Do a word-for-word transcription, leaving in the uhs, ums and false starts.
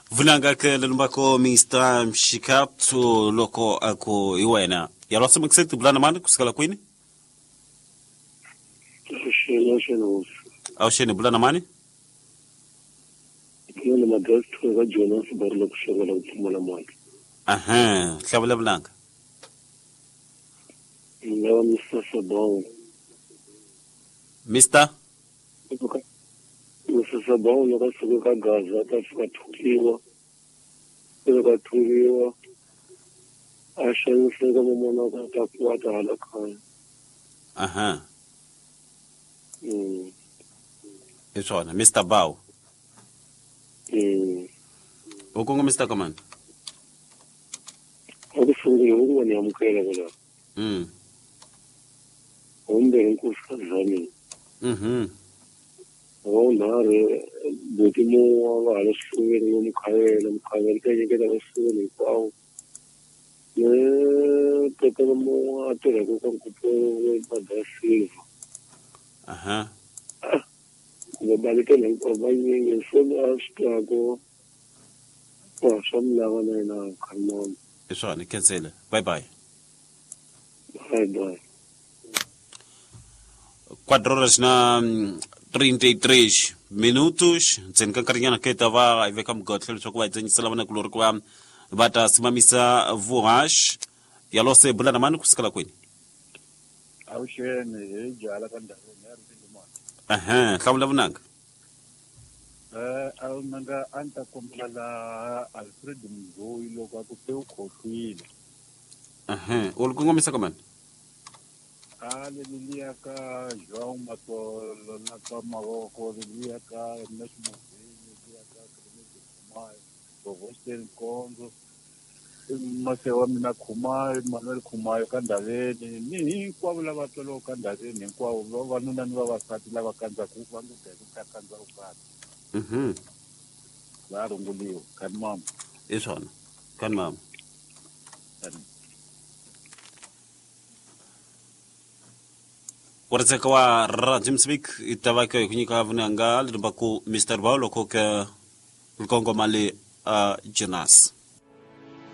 Vunanga ke lumbako mister Mshikatu loko ako iwena. Ya losa mkiseti bulana mani kusikala kwini? Shela shela. Au sheni bulana mani? Kile madras tuwa Jonas barlo kushagala utumala mani. Aha, shabula bulanga. Lawa mister Sabao. Mister? mister Sabao loka suka Gaza tafika tukiwa. Loka tukiwa. Asha nisega mwana kwa takuwa tahalakaya. Aha. Mm. It's on, Mister Bao. Mm. Ukungu Mister Command. Ako fungi hungu ni amukela wala. Mm. Ombe nkuskazani. Mhm. Oh, nare butimu wala suwe ni mukhaye na mukhaye kaya kaya suwe ni kwao. Ne tekelo mo atera ko kupo badasi. Aha. Kubalika na kwa bayi ngesema asko kwa shamla wana na kalmon. It's on, cancel. Bye bye. Bye bye. Quatro horas na trinta e três minutos. Tsenka karinyana ketava iveka mgotle chokwa tsenyi salama na kulor kwa bata simamisa voyage. Yalose bulana mani kusikala kwini? Au shene jala kanda ne Aha, kabla vunanga. eh au nanga anta komplala Alfred Mzoi lo kwa kupeu kokwile. Aha, ulkungo Mister Command. Ale lilia ka João Matolo na ka Maroko lilia ka mesmo lilia ka Clemente Kumai ko Western Congo Masewa mina Kumai Manuel Kumai kandaveni ni kwa vula batolo kandaveni kwa ulo vanuna ni vavasati lava kanza ku vangu ka kanza ukati. Mhm. Claro, ngulio kan mama. It's on. Kan mama. Warateka wa Rajim Speak itawaka kunyika vunanga libaku Mister Bao loko ke Kongo Mali uh, Jonas.